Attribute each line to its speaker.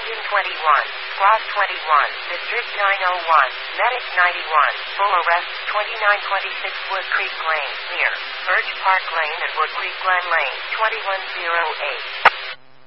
Speaker 1: Engine 21, Squad 21, District 901, Medic 91, full arrest, 2926 Wood Creek Lane, near Birch Park Lane and Wood Creek Glen Lane, 2108.